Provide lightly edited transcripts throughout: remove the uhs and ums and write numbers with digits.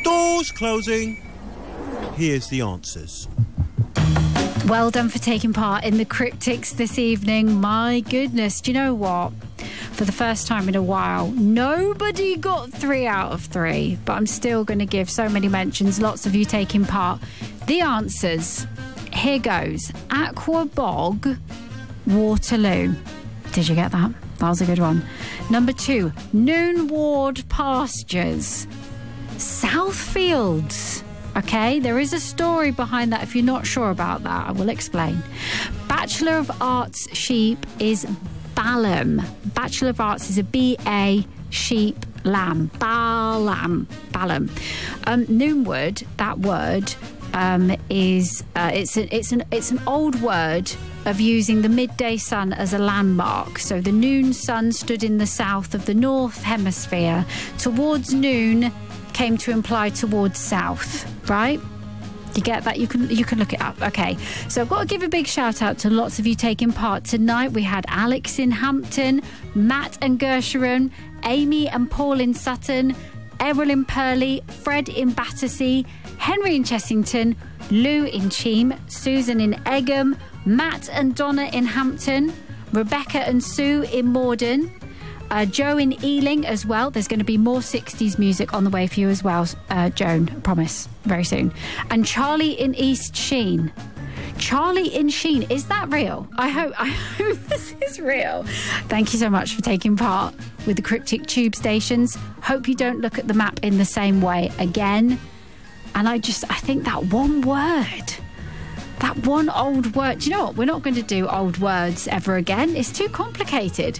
Doors closing. Here's the answers. Well done for taking part in the cryptics this evening. My goodness, do you know what? For the first time in a while, nobody got 3 out of 3, but I'm still going to give so many mentions, lots of you taking part. The answers, here goes. Aqua Bog, Waterloo. Did you get that? That was a good one. Number 2, Noon Ward Pastures, Southfields. Okay, there is a story behind that. If you're not sure about that, I will explain. Bachelor of Arts sheep is Balham. Bachelor of Arts is a B-A, sheep, lamb. Balham. Noonwood, that word, is it's an old word of using the midday sun as a landmark. So the noon sun stood in the south of the north hemisphere. Towards noon came to imply towards south, right? You get that? You can look it up. Okay, so I've got to give a big shout out to lots of you taking part tonight. We had Alex in Hampton, Matt and Gersheron, Amy and Paul in Sutton, Errol in Purley, Fred in Battersea, Henry in Chessington, Lou in Cheam, Susan in Egham, Matt and Donna in Hampton, Rebecca and Sue in Morden, Joe in Ealing as well. There's going to be more 60s music on the way for you as well, Joan, I promise, very soon. And Charlie in East Sheen. Charlie in Sheen, is that real? I hope this is real. Thank you so much for taking part with the Cryptic Tube Stations. Hope you don't look at the map in the same way again. And I think that one word, that one old word, do you know what? We're not going to do old words ever again. It's too complicated.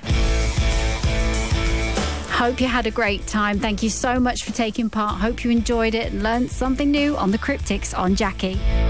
Hope you had a great time. Thank you so much for taking part. Hope you enjoyed it and learned something new on the Cryptics on Jackie.